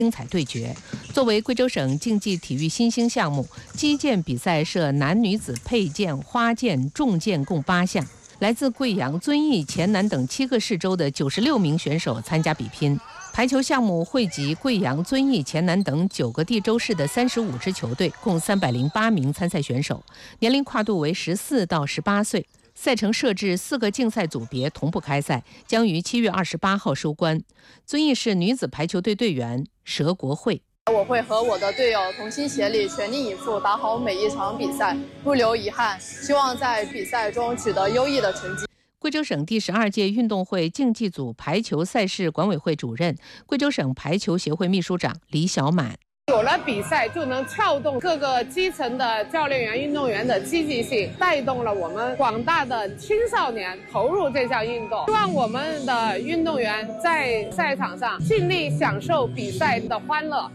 精彩对决。作为贵州省竞技体育新兴项目，击剑比赛设男女子佩剑、花剑、重剑共8项。来自贵阳、遵义、黔南等7个市州的96名选手参加比拼。排球项目汇集贵阳、遵义、黔南等9个地州市的35支球队，共308名参赛选手，年龄跨度为14到18岁。赛程设置4个竞赛组别同步开赛，将于7月28号收官。遵义市女子排球队队员佘国慧。 我会和我的队友同心协力，全力以赴，打好每一场比赛，不留遗憾。希望在比赛中取得优异的成绩。 贵州省第12届运动会竞技组排球赛事管委会主任、贵州省排球协会秘书长李小满。 有了比赛，就能撬动各个基层的教练员、运动员的积极性，带动了我们广大的青少年投入这项运动。希望我们的运动员在赛场上尽力享受比赛的欢乐。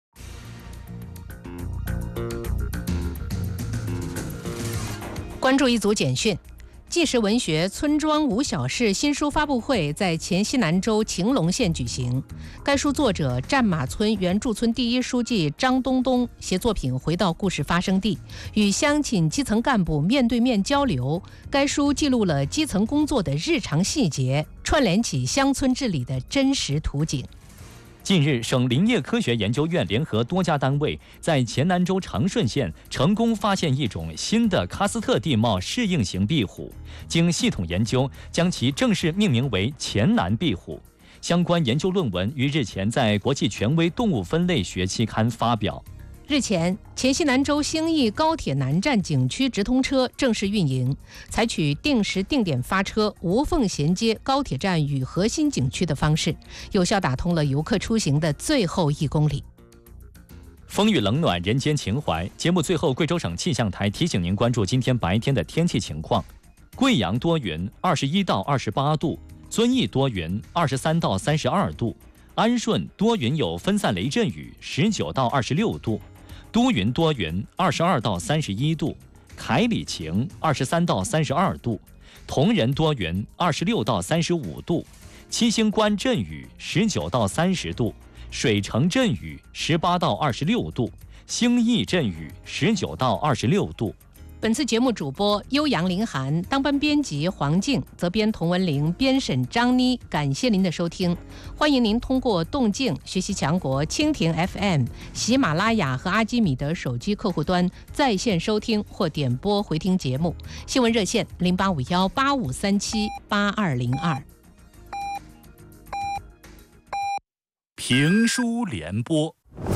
关注一组简讯。纪实文学村庄无小事新书发布会在黔西南州晴隆县举行。该书作者战马村原驻村第1书记张东东携作品回到故事发生地，与乡亲基层干部面对面交流。该书记录了基层工作的日常细节，串联起乡村治理的真实图景。 近日，省林业科学研究院联合多家单位在黔南州长顺县成功发现一种新的喀斯特地貌适应型壁虎，经系统研究，将其正式命名为黔南壁虎。相关研究论文于日前在国际权威动物分类学期刊发表。 日前，黔西南州兴义高铁南站景区直通车正式运营，采取定时定点发车、无缝衔接高铁站与核心景区的方式，有效打通了游客出行的最后1公里。 风雨冷暖，人间情怀。节目最后，贵州省气象台提醒您关注今天白天的天气情况：贵阳多云，21到28度；遵义多云，23到32度；安顺多云有分散雷阵雨，19到26度。都匀多云，22到31度；凯里晴，23到32度；铜仁多云，26到35度；七星关阵雨，19到30度；水城阵雨，18到26度；兴义阵雨，19到26度。 本次节目主播悠扬、林涵，当班编辑黄静，责编童文玲，编审张妮。感谢您的收听，欢迎您通过动静、学习强国、蜻蜓 FM、喜马拉雅和阿基米德手机客户端在线收听或点播回听节目。新闻热线085185378202。 评书联播。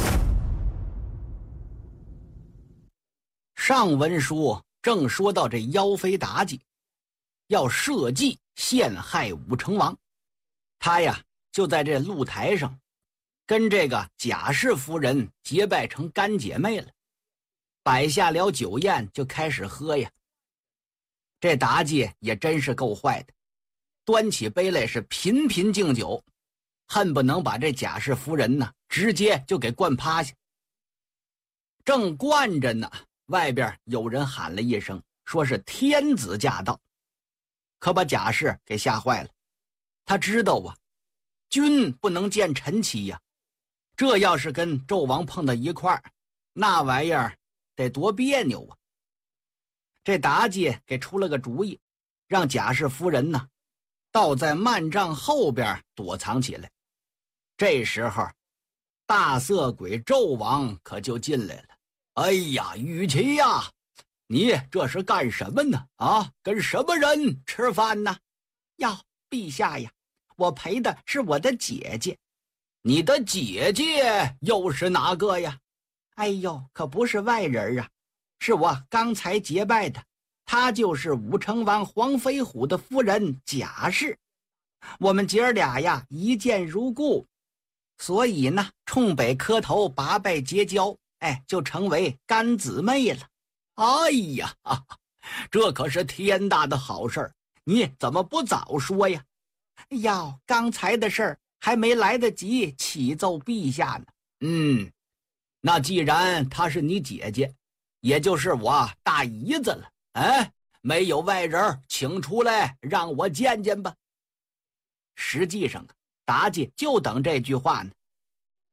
上文书正说到这妖妃妲己要设计陷害武成王，他呀就在这露台上跟这个贾氏夫人结拜成干姐妹了，摆下了酒宴就开始喝呀。这妲己也真是够坏的，端起杯来是频频敬酒，恨不能把这贾氏夫人呢直接就给灌趴下。正灌着呢，外边有人喊了一声，说是天子驾到，可把贾氏给吓坏了。他知道啊，君不能见臣妻呀，这要是跟纣王碰到一块儿，那玩意儿得多别扭啊。这妲己给出了个主意，让贾氏夫人呢倒在幔帐后边躲藏起来。这时候大色鬼纣王可就进来了。哎呀，雨琦呀，你这是干什么呢？啊，跟什么人吃饭呢？ 哟，陛下呀，我陪的是我的姐姐。 你的姐姐又是哪个呀？ 哎呦，可不是外人啊，是我刚才结拜的，她就是武成王黄飞虎的夫人贾氏。我们姐儿俩呀一见如故，所以呢冲北磕头拔拜结交，就成为干姊妹了。 哎呀，这可是天大的好事儿，你怎么不早说呀？ 哟，刚才的事儿还没来得及启奏陛下呢。 那既然她是你姐姐，也就是我大姨子了，没有外人，请出来让我见见吧。 实际上妲己就等这句话呢，